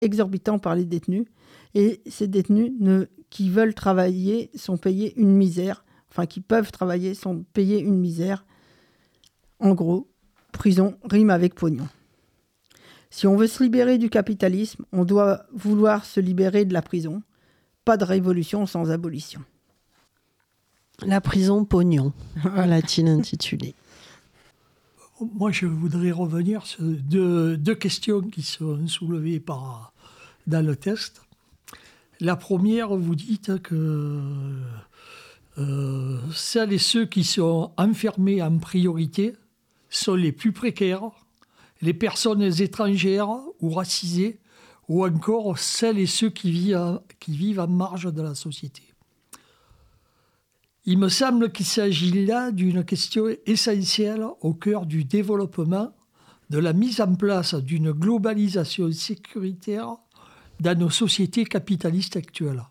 exorbitant par les détenus. Et ces détenus qui veulent travailler sont payés une misère. Enfin, qui peuvent travailler sont payés une misère. En gros, prison rime avec pognon. Si on veut se libérer du capitalisme, on doit vouloir se libérer de la prison. Pas de révolution sans abolition. La prison pognon, l'a-t-il intitulé. Moi, je voudrais revenir sur deux questions qui sont soulevées dans le test. La première, vous dites que celles et ceux qui sont enfermés en priorité sont les plus précaires, les personnes étrangères ou racisées, ou encore celles et ceux qui vivent en marge de la société. Il me semble qu'il s'agit là d'une question essentielle au cœur du développement, de la mise en place d'une globalisation sécuritaire dans nos sociétés capitalistes actuelles.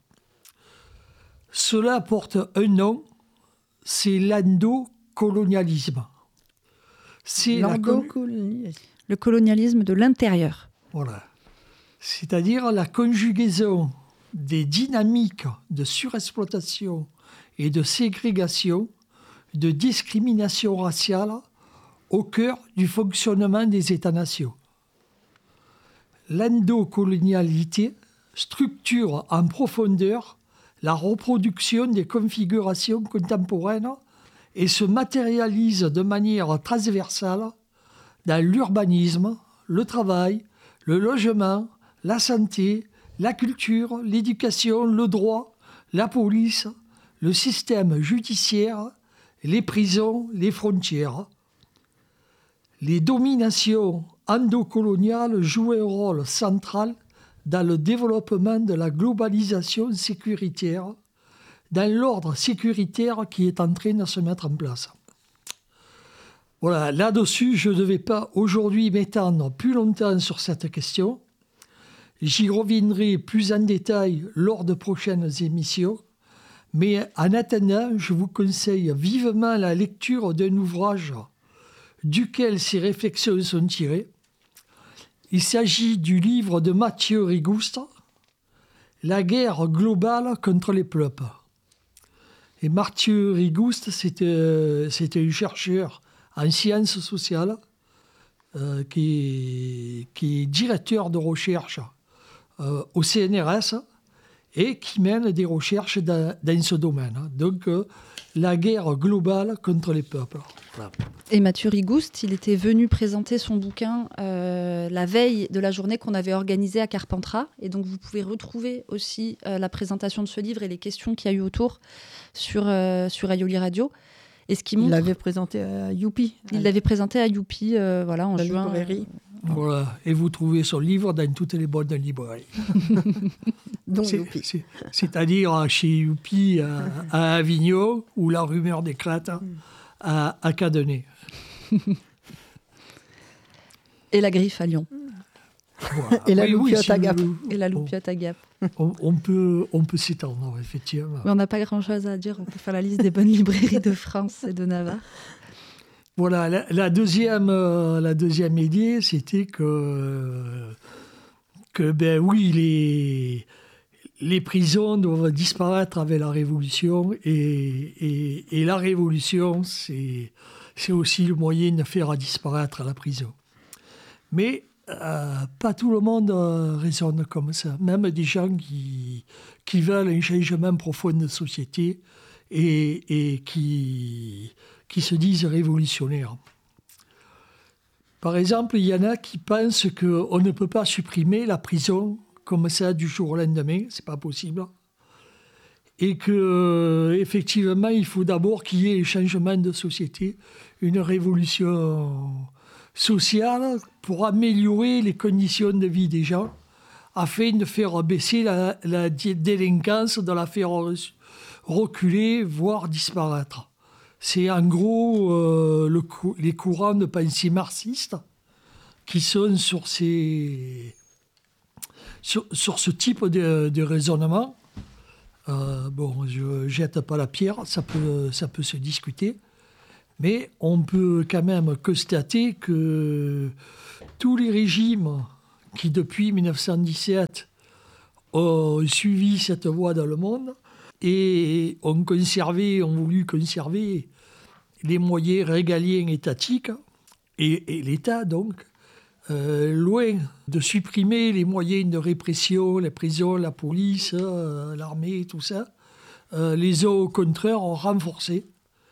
Cela porte un nom, c'est l'endocolonialisme. Le colonialisme de l'intérieur. Voilà. C'est-à-dire la conjugaison des dynamiques de surexploitation et de ségrégation, de discrimination raciale au cœur du fonctionnement des États-nations. L'endocolonialité structure en profondeur la reproduction des configurations contemporaines et se matérialise de manière transversale dans l'urbanisme, le travail, le logement, la santé, la culture, l'éducation, le droit, la police, le système judiciaire, les prisons, les frontières. Les dominations endocoloniales jouent un rôle central dans le développement de la globalisation sécuritaire, dans l'ordre sécuritaire qui est en train de se mettre en place. Voilà, là-dessus, je ne vais pas aujourd'hui m'étendre plus longtemps sur cette question. J'y reviendrai plus en détail lors de prochaines émissions. Mais en attendant, je vous conseille vivement la lecture d'un ouvrage duquel ces réflexions sont tirées. Il s'agit du livre de Mathieu Rigouste, « La guerre globale contre les peuples ». Et Mathieu Rigouste, c'est un chercheur en sciences sociales qui est directeur de recherche au CNRS et qui mène des recherches dans ce domaine. Donc, la guerre globale contre les peuples. Voilà. Et Mathieu Rigouste, il était venu présenter son bouquin la veille de la journée qu'on avait organisée à Carpentras. Et donc, vous pouvez retrouver aussi la présentation de ce livre et les questions qu'il y a eu autour sur Aioli Radio. Et ce qui montre... Il l'avait présenté à Youpi. Il l'avait présenté à Youpi en juin. Voilà. Et vous trouvez son livre dans toutes les bonnes librairies. C'est-à-dire chez Youpi à Avignon ou La Rumeur d'éclate à Cadenet. Et La Griffe à Lyon. Voilà. Et la loupiote à Gap. Et la loupiote à Gap. On peut s'étendre, effectivement. Mais on n'a pas grand-chose à dire. On peut faire la liste des bonnes librairies de France et de Navarre. Voilà, la deuxième idée, c'était que les prisons doivent disparaître avec la Révolution et la Révolution, c'est aussi le moyen de faire disparaître la prison. Mais pas tout le monde raisonne comme ça. Même des gens qui veulent un changement profond de société et qui se disent révolutionnaires. Par exemple, il y en a qui pensent qu'on ne peut pas supprimer la prison comme ça du jour au lendemain, c'est pas possible. Et qu'effectivement, il faut d'abord qu'il y ait un changement de société, une révolution sociale pour améliorer les conditions de vie des gens, afin de faire baisser la délinquance, de la faire reculer, voire disparaître. C'est en gros les courants de pensée marxistes qui sont sur ce type de raisonnement. Je ne jette pas la pierre, ça peut se discuter. Mais on peut quand même constater que tous les régimes qui depuis 1917 ont suivi cette voie dans le monde et ont voulu conserver les moyens régaliens étatiques et l'État donc, loin de supprimer les moyens de répression, les prisons, la police, l'armée, tout ça, les ont au contraire renforcés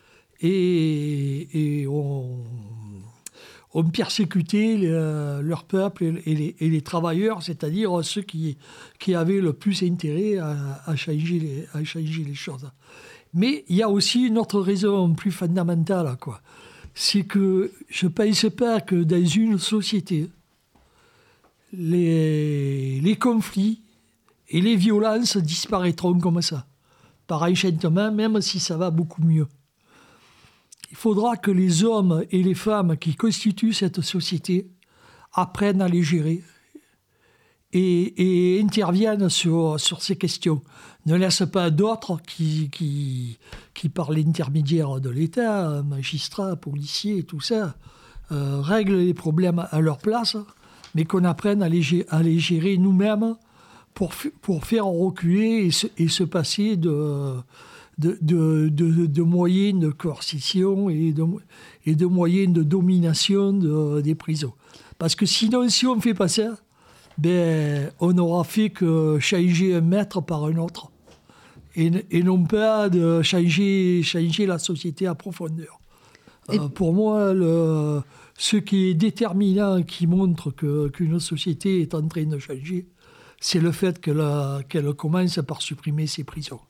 et ont persécuté leur peuple et les travailleurs, c'est-à-dire ceux qui avaient le plus intérêt à changer les choses. Mais il y a aussi une autre raison plus fondamentale, quoi. C'est que je ne pense pas que dans une société, les conflits et les violences disparaîtront comme ça, par enchantement, même si ça va beaucoup mieux. Il faudra que les hommes et les femmes qui constituent cette société apprennent à les gérer et interviennent sur ces questions. Ne laissent pas d'autres qui par l'intermédiaire de l'État, magistrats, policiers, tout ça, règlent les problèmes à leur place, mais qu'on apprenne à les gérer nous-mêmes pour faire reculer et se passer de moyens de coercition et de moyens de domination des prisons. Parce que sinon, si on ne fait pas ça, on n'aura fait que changer un maître par un autre. Et non pas de changer la société à profondeur. Pour moi, ce qui est déterminant, qui montre qu'une société est en train de changer, c'est le fait qu'elle commence par supprimer ses prisons.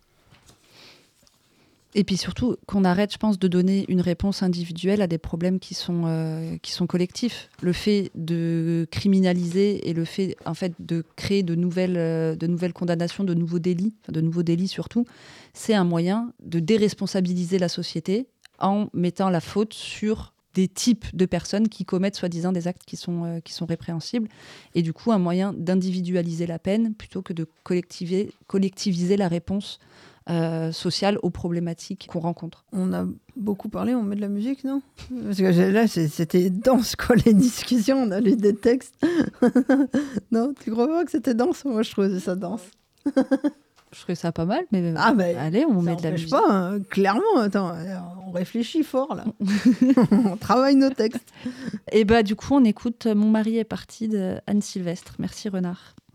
Et puis surtout, qu'on arrête, je pense, de donner une réponse individuelle à des problèmes qui sont collectifs. Le fait de criminaliser et le fait, en fait, de créer de nouvelles condamnations, de nouveaux délits surtout, c'est un moyen de déresponsabiliser la société en mettant la faute sur des types de personnes qui commettent soi-disant des actes qui sont répréhensibles. Et du coup, un moyen d'individualiser la peine plutôt que de collectiviser la réponse sociale aux problématiques qu'on rencontre. On a beaucoup parlé, on met de la musique, non? Parce que là, c'était dense, quoi, les discussions, on a lu des textes. Non, tu crois pas que c'était dense? Moi, je trouvais ça dense. Je trouvais ça pas mal, mais allez, on met de la musique. Pas, hein. Clairement, attends, on réfléchit fort, là. On travaille nos textes. Et du coup, on écoute « Mon mari est parti » de Anne Sylvestre. Merci, Renard.